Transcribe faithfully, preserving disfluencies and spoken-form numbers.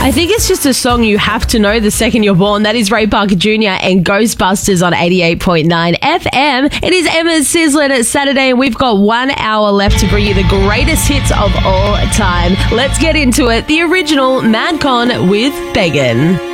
I think it's just a song you have to know the second you're born. That is Ray Parker Junior and Ghostbusters on eighty-eight point nine F M. It is Emma's Sizzling at Saturday, and we've got one hour left to bring you the greatest hits of all time. Let's get into it. The original Madcon with Beggin'.